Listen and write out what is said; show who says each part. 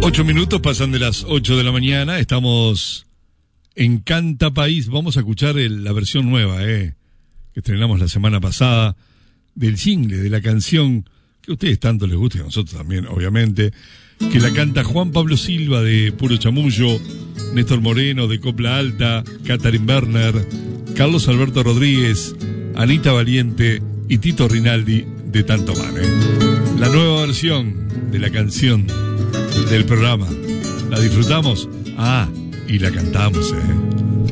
Speaker 1: 8 minutos pasan de las 8 de la mañana. Estamos en Canta País. Vamos a escuchar la versión nueva, que estrenamos la semana pasada, del jingle, de la canción que a ustedes tanto les gusta y a nosotros también, obviamente, que la canta Juan Pablo Silva de Puro Chamullo, Néstor Moreno de Copla Alta, Catherine Werner, Carlos Alberto Rodríguez, Anita Valiente y Tito Rinaldi de Tanto Mar. La nueva versión de la canción del programa. ¿La disfrutamos? Y la cantamos,